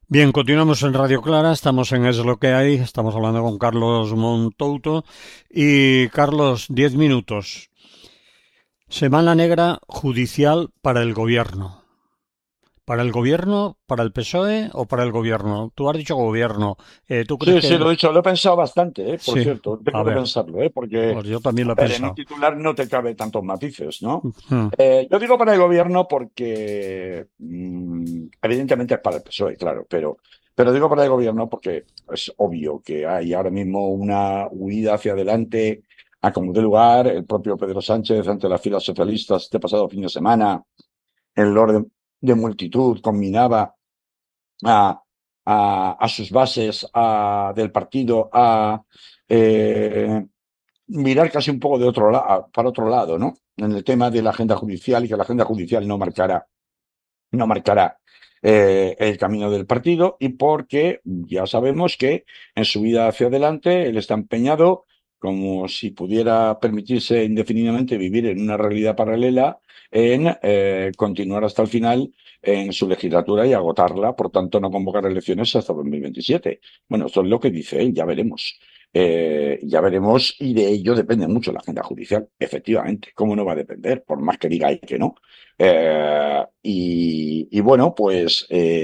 Bien, continuamos en Radio Clara, estamos en Es lo que hay, estamos hablando con Carlos Montouto y Carlos, 10 minutos. Semana negra judicial para el gobierno. ¿Para el gobierno, para el PSOE o para el gobierno? Tú has dicho gobierno. ¿Tú crees Sí, sí, que...? lo he dicho, lo he pensado bastante, por Sí, cierto, a tengo que ver, pensarlo, porque, pues yo también lo he a ver, en un pensado. titular no te cabe tantos matices, ¿no? Mm, Yo digo para el gobierno porque, evidentemente es para el PSOE, claro, pero digo para el gobierno porque es obvio que hay ahora mismo una huida hacia adelante a como de lugar. El propio Pedro Sánchez ante las filas socialistas este pasado fin de semana, el orden de multitud combinaba a, a sus bases del partido a eh, mirar casi un poco de para otro lado, ¿no? En el tema de la agenda judicial y que la agenda judicial no marcará el camino del partido y porque ya sabemos que en su vida hacia adelante él está empeñado como si pudiera permitirse indefinidamente vivir en una realidad paralela en continuar hasta el final en su legislatura y agotarla, por tanto no convocar elecciones hasta 2027. Bueno, esto es lo que dice él, ya veremos. Ya veremos y de ello depende mucho la agenda judicial, efectivamente. ¿Cómo no va a depender? Por más que diga él que no. Y bueno, pues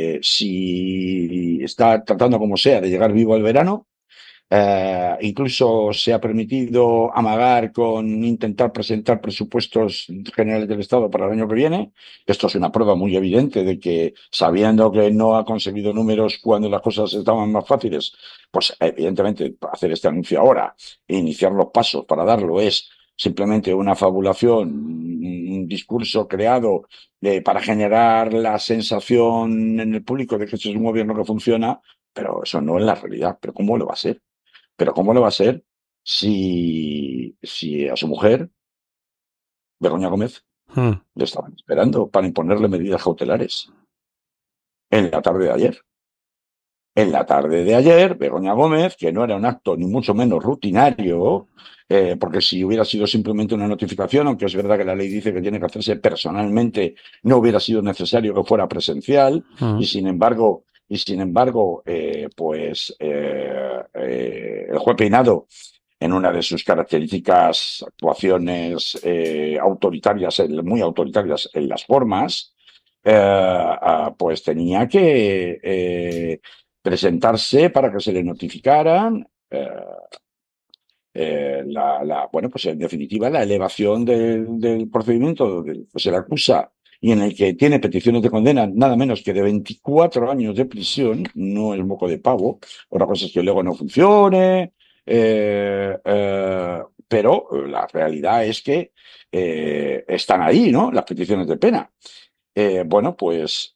si está tratando como sea de llegar vivo al verano, incluso se ha permitido amagar con intentar presentar presupuestos generales del Estado para el año que viene. Esto es una prueba muy evidente de que, sabiendo que no ha conseguido números cuando las cosas estaban más fáciles, pues evidentemente hacer este anuncio ahora e iniciar los pasos para darlo es simplemente una fabulación, un discurso creado para generar la sensación en el público de que este es un gobierno que funciona, pero eso no es la realidad. ¿Pero cómo lo va a ser? Pero ¿cómo lo va a ser si a su mujer, Begoña Gómez, mm. le estaban esperando para imponerle medidas cautelares en la tarde de ayer? En la tarde de ayer, Begoña Gómez, que no era un acto ni mucho menos rutinario, porque si hubiera sido simplemente una notificación, aunque es verdad que la ley dice que tiene que hacerse personalmente, no hubiera sido necesario que fuera presencial, Mm. el juez Peinado, en una de sus características actuaciones autoritarias, muy autoritarias en las formas, pues tenía que presentarse para que se le notificaran bueno, pues en definitiva la elevación del procedimiento del que se le acusa y en el que tiene peticiones de condena nada menos que de 24 años de prisión, no es moco de pavo. Otra cosa es que luego no funcione, pero la realidad es que están ahí, ¿no? Las peticiones de pena. Bueno, pues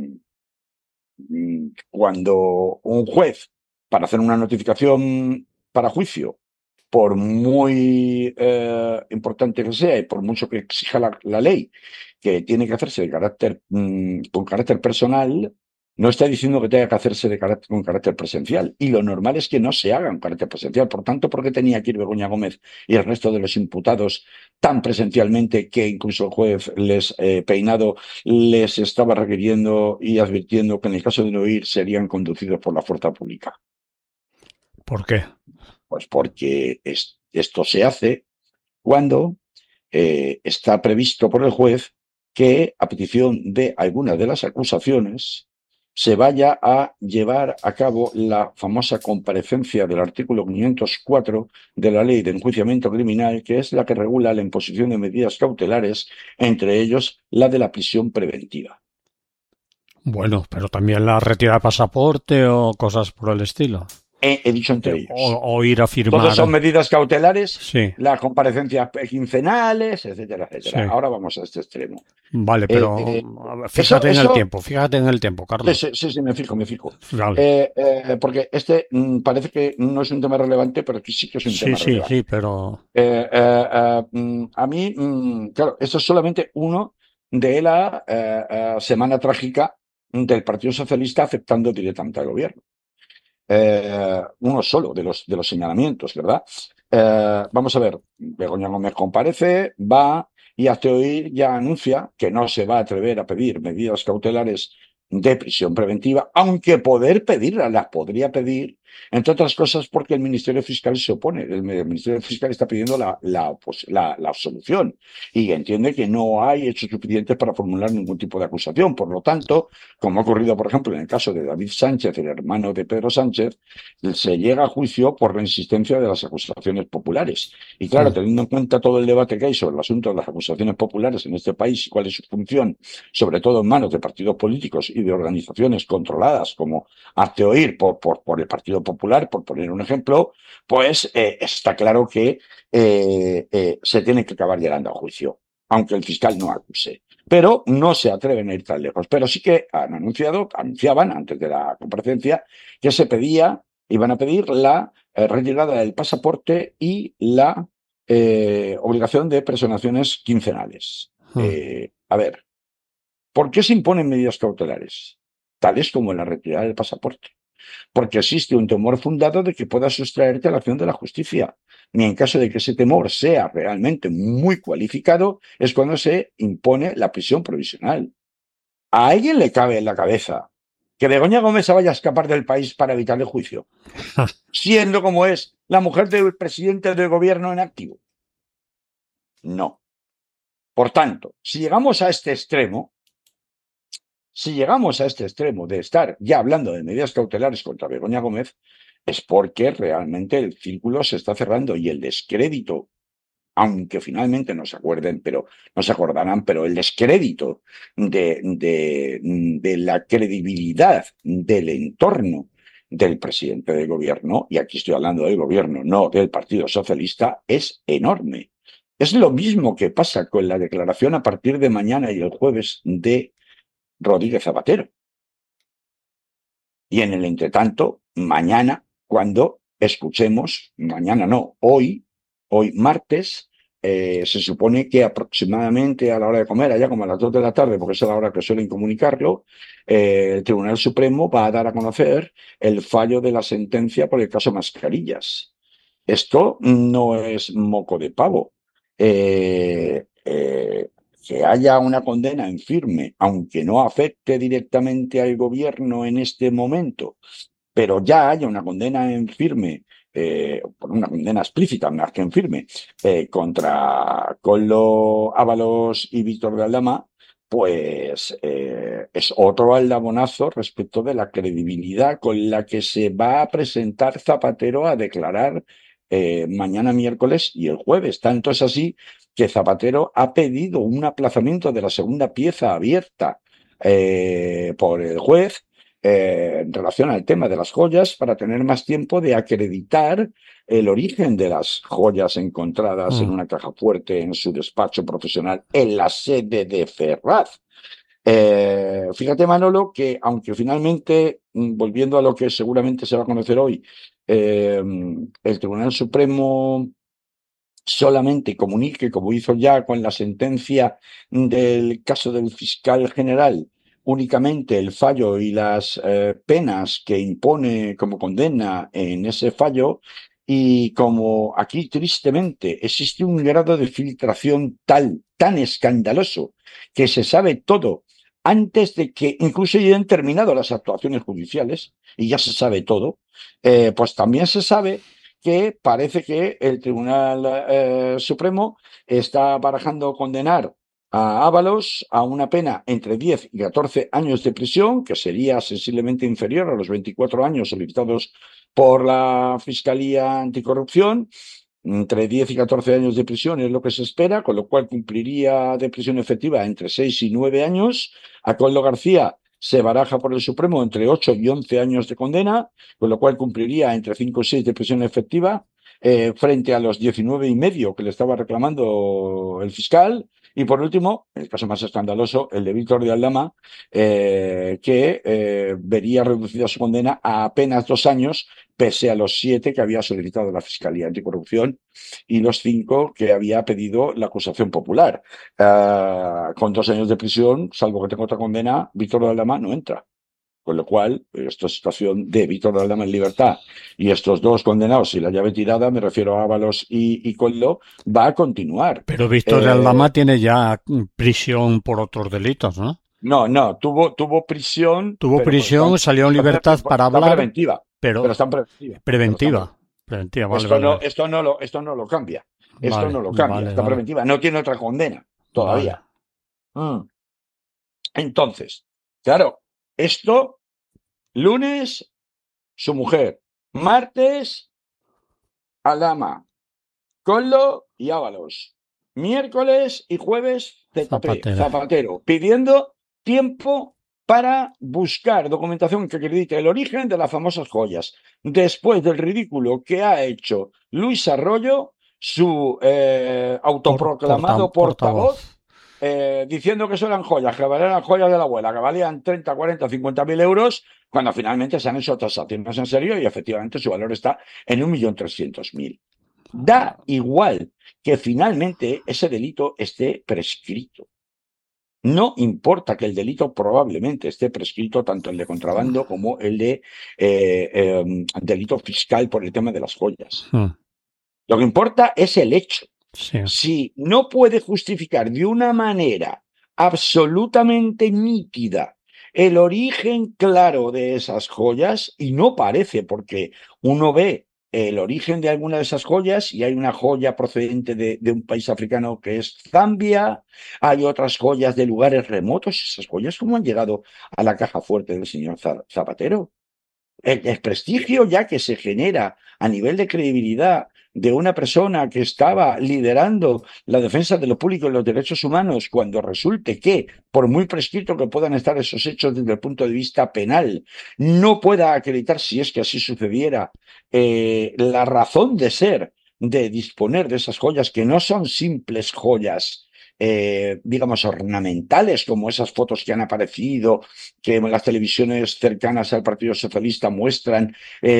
cuando un juez, para hacer una notificación para juicio, por muy importante que sea y por mucho que exija la ley, que tiene que hacerse con carácter personal, no está diciendo que tenga que hacerse con carácter presencial. Y lo normal es que no se haga con carácter presencial. Por tanto, ¿por qué tenía que ir Begoña Gómez y el resto de los imputados tan presencialmente que incluso el juez Peinado les estaba requiriendo y advirtiendo que en el caso de no ir serían conducidos por la fuerza pública? ¿Por qué? Pues porque esto se hace cuando está previsto por el juez que, a petición de algunas de las acusaciones, se vaya a llevar a cabo la famosa comparecencia del artículo 504 de la Ley de Enjuiciamiento Criminal, que es la que regula la imposición de medidas cautelares, entre ellos la de la prisión preventiva. Bueno, pero también la retirada de pasaporte o cosas por el estilo. He dicho entre O, ellos. o ir a Todos firmar. son medidas cautelares, Sí, las comparecencias quincenales, etcétera, etcétera. sí. Ahora vamos a este extremo. Vale, Eh, pero eh, a ver, eso, eso, fíjate en el tiempo, sí, Carlos. sí, sí, sí, me fijo, me fijo. Vale. Porque este parece que no es un tema relevante, pero que sí que es un Sí, tema sí, sí, relevante. pero A mí, claro, esto es solamente uno de la semana trágica del Partido Socialista afectando directamente al gobierno. Uno solo de los señalamientos, ¿verdad? Vamos a ver, Begoña Gómez comparece, va y hasta hoy ya anuncia que no se va a atrever a pedir medidas cautelares de prisión preventiva, aunque poder pedirla, las podría pedir, entre otras cosas porque el Ministerio Fiscal se opone. El Ministerio Fiscal está pidiendo la absolución y entiende que no hay hechos suficientes para formular ningún tipo de acusación. Por lo tanto, como ha ocurrido, por ejemplo, en el caso de David Sánchez, el hermano de Pedro Sánchez, se llega a juicio por la insistencia de las acusaciones populares. Y claro, teniendo en cuenta todo el debate que hay sobre el asunto de las acusaciones populares en este país y cuál es su función, sobre todo en manos de partidos políticos y de organizaciones controladas como Hazte Oír por el Partido Popular, por poner un ejemplo, pues está claro que se tiene que acabar llegando a juicio, aunque el fiscal no acuse. Pero no se atreven a ir tan lejos. Pero sí que anunciaban antes de la comparecencia que iban a pedir la retirada del pasaporte y la obligación de personaciones quincenales. A ver, ¿por qué se imponen medidas cautelares? Tales como la retirada del pasaporte. Porque existe un temor fundado de que pueda sustraerte a la acción de la justicia. Ni en caso de que ese temor sea realmente muy cualificado, es cuando se impone la prisión provisional. ¿A alguien le cabe en la cabeza que Begoña Gómez vaya a escapar del país para evitar el juicio? Siendo como es la mujer del presidente del gobierno en activo. No. Por tanto, si llegamos a este extremo de estar ya hablando de medidas cautelares contra Begoña Gómez, es porque realmente el círculo se está cerrando y el descrédito, aunque finalmente no se acordarán, pero el descrédito de la credibilidad del entorno del presidente del gobierno, y aquí estoy hablando del gobierno, no del Partido Socialista, es enorme. Es lo mismo que pasa con la declaración a partir de mañana y el jueves de Rodríguez Zapatero. Y en el entretanto, mañana, cuando escuchemos, mañana no, hoy martes, se supone que aproximadamente a la hora de comer, allá como a las 2 de la tarde, porque es a la hora que suelen comunicarlo, el Tribunal Supremo va a dar a conocer el fallo de la sentencia por el caso Mascarillas. Esto no es moco de pavo. Que haya una condena en firme, aunque no afecte directamente al gobierno en este momento, pero ya haya una condena en firme, una condena explícita más que en firme, contra Koldo Ábalos y Víctor de Aldama, pues es otro aldabonazo respecto de la credibilidad con la que se va a presentar Zapatero a declarar mañana miércoles y el jueves. Tanto es así que Zapatero ha pedido un aplazamiento de la segunda pieza abierta por el juez en relación al tema de las joyas para tener más tiempo de acreditar el origen de las joyas encontradas en una caja fuerte en su despacho profesional en la sede de Ferraz. Fíjate, Manolo, que aunque finalmente, volviendo a lo que seguramente se va a conocer hoy, el Tribunal Supremo solamente comunique, como hizo ya con la sentencia del caso del fiscal general, únicamente el fallo y las penas que impone como condena en ese fallo, y como aquí tristemente existe un grado de filtración tan escandaloso, que se sabe todo antes de que incluso hayan terminado las actuaciones judiciales, y ya se sabe todo, pues también se sabe que parece que el Tribunal Supremo está barajando condenar a Ábalos a una pena entre 10 y 14 años de prisión, que sería sensiblemente inferior a los 24 años solicitados por la Fiscalía Anticorrupción. Entre 10 y 14 años de prisión es lo que se espera, con lo cual cumpliría de prisión efectiva entre 6 y 9 años. A Koldo García se baraja por el Supremo entre 8 y 11 años de condena, con lo cual cumpliría entre 5 y 6 de prisión efectiva, frente a los 19 y medio que le estaba reclamando el fiscal. Y por último, el caso más escandaloso, el de Víctor de Aldama, que vería reducida su condena a apenas 2 años, pese a los 7 que había solicitado la Fiscalía Anticorrupción y los 5 que había pedido la acusación popular. Con 2 años de prisión, salvo que tenga otra condena, Víctor de Aldama no entra. Con lo cual, esta situación de Víctor de Aldama en libertad y estos dos condenados y la llave tirada, me refiero a Ábalos y Koldo, va a continuar. Pero Víctor de Aldama tiene ya prisión por otros delitos, ¿no? No, tuvo prisión, Tuvo pero prisión, salió en libertad para está hablar, preventiva, pero pero está en preventiva. preventiva, vale, vale, vale. Esto no lo cambia. Esto Vale, no lo cambia. vale, Está vale, preventiva. No tiene otra condena vale. todavía. Mm. Entonces, claro, esto, lunes, su mujer. Martes, Aldama, Collo y Ábalos. Miércoles y jueves, Zapatero. Zapatero, pidiendo tiempo para buscar documentación que acredite el origen de las famosas joyas. Después del ridículo que ha hecho Luis Arroyo, su autoproclamado Portavoz. portavoz, diciendo que eso eran joyas, que valían las joyas de la abuela, que valían 30, 40, 50 mil euros, cuando finalmente se han hecho tasaciones en serio y efectivamente su valor está en 1.300.000. Da igual que finalmente ese delito esté prescrito. No importa que el delito probablemente esté prescrito, tanto el de contrabando como el de delito fiscal por el tema de las joyas. Lo que importa es el hecho. Sí. Si no puede justificar de una manera absolutamente nítida el origen claro de esas joyas, y no parece, porque uno ve el origen de alguna de esas joyas y hay una joya procedente de un país africano que es Zambia, hay otras joyas de lugares remotos. ¿Esas joyas cómo han llegado a la caja fuerte del señor Zapatero? El desprestigio ya que se genera a nivel de credibilidad de una persona que estaba liderando la defensa de lo público y los derechos humanos, cuando resulte que, por muy prescrito que puedan estar esos hechos desde el punto de vista penal, no pueda acreditar, si es que así sucediera, la razón de ser de disponer de esas joyas, que no son simples joyas, digamos, ornamentales, como esas fotos que han aparecido, que en las televisiones cercanas al Partido Socialista muestran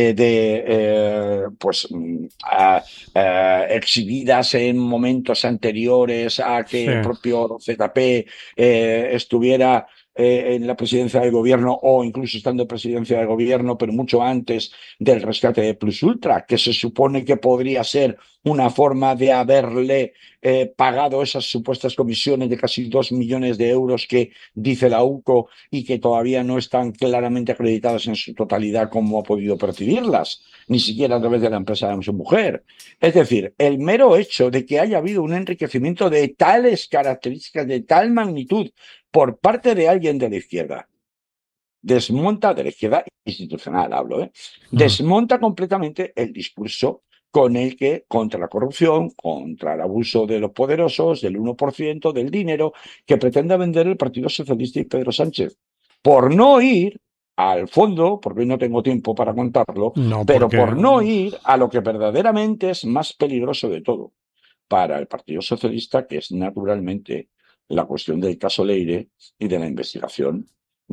exhibidas en momentos anteriores a que Sí. el propio ZP estuviera en la presidencia del gobierno, o incluso estando en presidencia del gobierno, pero mucho antes del rescate de Plus Ultra, que se supone que podría ser una forma de haberle pagado esas supuestas comisiones de casi 2 millones de euros que dice la UCO y que todavía no están claramente acreditadas en su totalidad como ha podido percibirlas, ni siquiera a través de la empresa de su mujer. Es decir, el mero hecho de que haya habido un enriquecimiento de tales características, de tal magnitud, por parte de alguien de la izquierda, desmonta, de la izquierda institucional hablo, desmonta completamente el discurso con el que, contra la corrupción, contra el abuso de los poderosos, del 1% del dinero que pretende vender el Partido Socialista y Pedro Sánchez. Por no ir al fondo, porque hoy no tengo tiempo para contarlo, No, pero porque por no ir a lo que verdaderamente es más peligroso de todo para el Partido Socialista, que es naturalmente la cuestión del caso Leire y de la investigación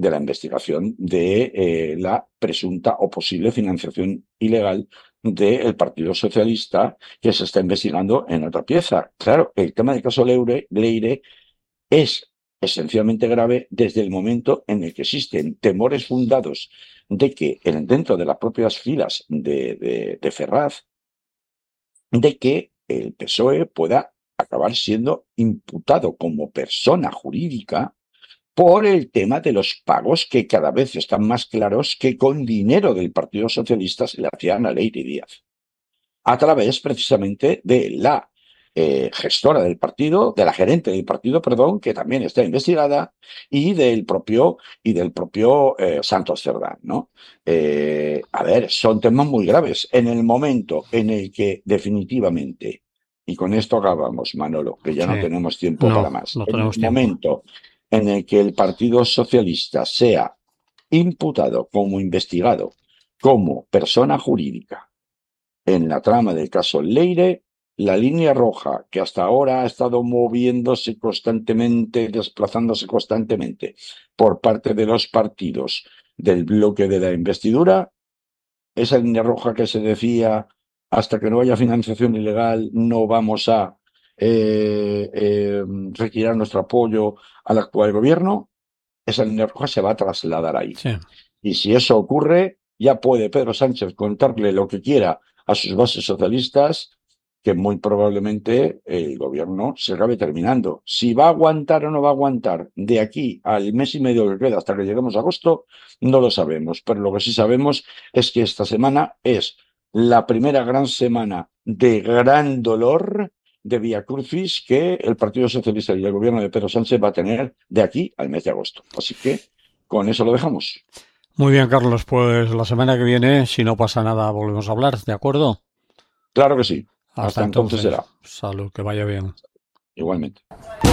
de la presunta o posible financiación ilegal del Partido Socialista, que se está investigando en otra pieza. Claro, el tema del caso Leire es esencialmente grave desde el momento en el que existen temores fundados de que dentro de las propias filas de Ferraz, de que el PSOE pueda acabar siendo imputado como persona jurídica por el tema de los pagos, que cada vez están más claros que con dinero del Partido Socialista se le hacían a Leire Díaz, a través precisamente de la gestora del partido, de la gerente del partido, perdón, que también está investigada, y del propio Santos Cerdán, ¿no? A ver, son temas muy graves. En el momento en el que definitivamente, y con esto acabamos, Manolo, que ya no sí. tenemos tiempo para No, más, no en el tenemos tiempo. momento en el que el Partido Socialista sea imputado como investigado como persona jurídica en la trama del caso Leire, la línea roja que hasta ahora ha estado moviéndose constantemente, desplazándose constantemente por parte de los partidos del bloque de la investidura, esa línea roja que se decía: hasta que no haya financiación ilegal no vamos a retirar nuestro apoyo al actual gobierno, esa línea roja se va a trasladar ahí. Sí. Y si eso ocurre, ya puede Pedro Sánchez contarle lo que quiera a sus bases socialistas, que muy probablemente el gobierno se acabe terminando. Si va a aguantar o no va a aguantar de aquí al mes y medio que queda hasta que lleguemos a agosto, no lo sabemos. Pero lo que sí sabemos es que esta semana es la primera gran semana de gran dolor de Vía Crucis que el Partido Socialista y el gobierno de Pedro Sánchez va a tener de aquí al mes de agosto. Así que con eso lo dejamos. Muy bien, Carlos, pues la semana que viene, si no pasa nada, volvemos a hablar, ¿de acuerdo? Claro que sí. Hasta Hasta entonces entonces, será. salud, que vaya bien. Igualmente.